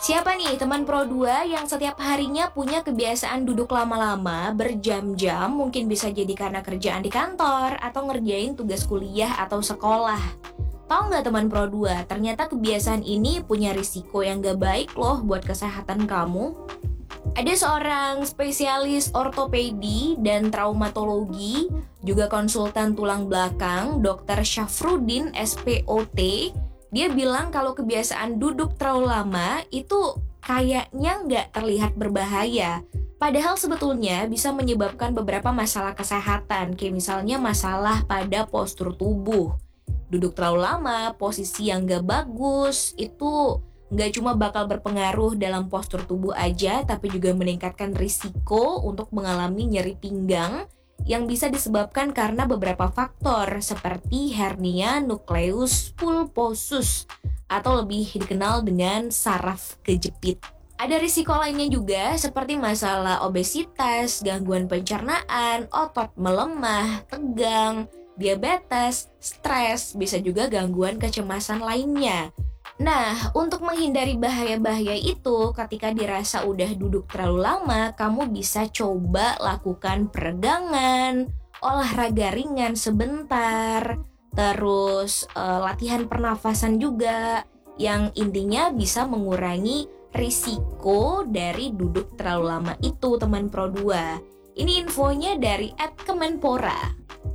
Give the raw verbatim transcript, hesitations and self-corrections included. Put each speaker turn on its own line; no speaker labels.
Siapa nih teman Pro dua yang setiap harinya punya kebiasaan duduk lama-lama berjam-jam, mungkin bisa jadi karena kerjaan di kantor atau ngerjain tugas kuliah atau sekolah. Tahu nggak teman Pro dua, ternyata kebiasaan ini punya risiko yang nggak baik loh buat kesehatan kamu. Ada seorang spesialis ortopedi dan traumatologi, juga konsultan tulang belakang, dokter Syafruddin S P O T. Dia bilang kalau kebiasaan duduk terlalu lama itu kayaknya nggak terlihat berbahaya. Padahal sebetulnya bisa menyebabkan beberapa masalah kesehatan, kayak misalnya masalah pada postur tubuh. Duduk terlalu lama, posisi yang nggak bagus, itu nggak cuma bakal berpengaruh dalam postur tubuh aja, tapi juga meningkatkan risiko untuk mengalami nyeri pinggang yang bisa disebabkan karena beberapa faktor seperti hernia nukleus pulposus atau lebih dikenal dengan saraf kejepit. Ada risiko lainnya juga seperti masalah obesitas, gangguan pencernaan, otot melemah, tegang, diabetes, stres, bisa juga gangguan kecemasan lainnya. Nah, untuk menghindari bahaya-bahaya itu, ketika dirasa udah duduk terlalu lama, kamu bisa coba lakukan peregangan, olahraga ringan sebentar, terus eh, latihan pernafasan juga, yang intinya bisa mengurangi risiko dari duduk terlalu lama itu, teman Pro dua. Ini infonya dari at Kemenpora.